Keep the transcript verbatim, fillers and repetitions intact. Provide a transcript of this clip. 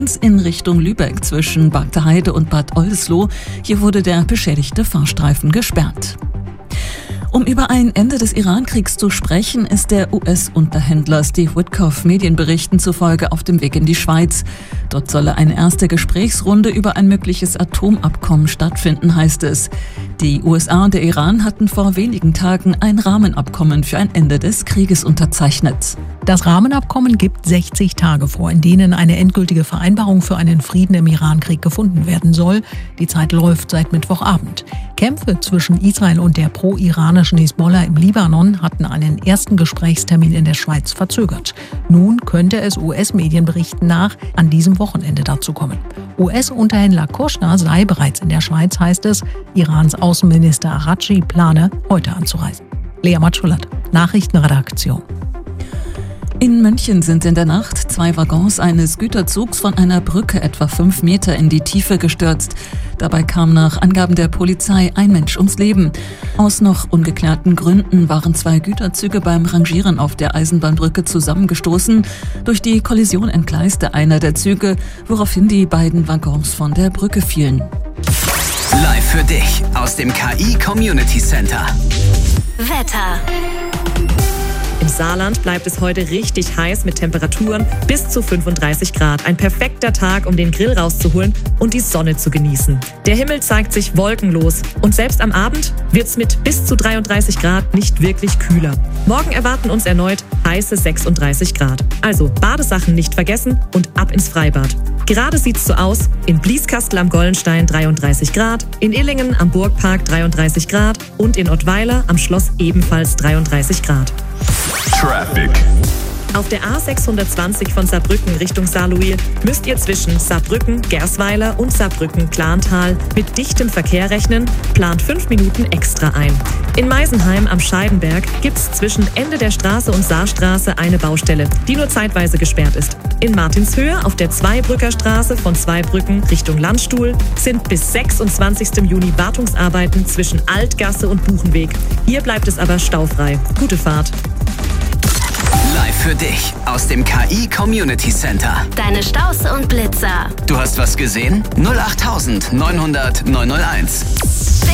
In Richtung Lübeck zwischen Bagdeheide und Bad Oldesloe. Hier wurde der beschädigte Fahrstreifen gesperrt. Um über ein Ende des Iran-Kriegs zu sprechen, ist der U S-Unterhändler Steve Witkoff Medienberichten zufolge auf dem Weg in die Schweiz. Dort solle eine erste Gesprächsrunde über ein mögliches Atomabkommen stattfinden, heißt es. Die U S A und der Iran hatten vor wenigen Tagen ein Rahmenabkommen für ein Ende des Krieges unterzeichnet. Das Rahmenabkommen gibt sechzig Tage vor, in denen eine endgültige Vereinbarung für einen Frieden im Iran-Krieg gefunden werden soll. Die Zeit läuft seit Mittwochabend. Kämpfe zwischen Israel und der pro-iranischen Hisbollah im Libanon hatten einen ersten Gesprächstermin in der Schweiz verzögert. Nun könnte es U S-Medienberichten nach an diesem Wochenende dazu kommen. U S-Unterhändler Kushner sei bereits in der Schweiz, heißt es. Irans Außenminister Araghchi plane, heute anzureisen. Lea Matschulat, Nachrichtenredaktion. In München sind in der Nacht zwei Waggons eines Güterzugs von einer Brücke etwa fünf Meter in die Tiefe gestürzt. Dabei kam nach Angaben der Polizei ein Mensch ums Leben. Aus noch ungeklärten Gründen waren zwei Güterzüge beim Rangieren auf der Eisenbahnbrücke zusammengestoßen. Durch die Kollision entgleiste einer der Züge, woraufhin die beiden Waggons von der Brücke fielen. Live für dich aus dem K I Community Center. Wetter. Im Saarland bleibt es heute richtig heiß mit Temperaturen bis zu fünfunddreißig Grad. Ein perfekter Tag, um den Grill rauszuholen und die Sonne zu genießen. Der Himmel zeigt sich wolkenlos und selbst am Abend wird es mit bis zu dreiunddreißig Grad nicht wirklich kühler. Morgen erwarten uns erneut heiße sechsunddreißig Grad. Also Badesachen nicht vergessen und ab ins Freibad. Gerade sieht's so aus: in Blieskastel am Gollenstein dreiunddreißig Grad, in Illingen am Burgpark dreiunddreißig Grad und in Ottweiler am Schloss ebenfalls dreiunddreißig Grad. Traffic. Auf der A sechshundertzwanzig von Saarbrücken Richtung Saarlouis müsst ihr zwischen Saarbrücken, Gersweiler und Saarbrücken-Klantal mit dichtem Verkehr rechnen, plant fünf Minuten extra ein. In Meisenheim am Scheidenberg gibt's zwischen Ende der Straße und Saarstraße eine Baustelle, die nur zeitweise gesperrt ist. In Martinshöhe auf der Zweibrücker Straße von Zweibrücken Richtung Landstuhl sind bis sechsundzwanzigsten Juni Wartungsarbeiten zwischen Altgasse und Buchenweg. Hier bleibt es aber staufrei. Gute Fahrt. Live für dich aus dem K I Community Center. Deine Stausse und Blitzer. Du hast was gesehen? null acht neunhundert neunhunderteins.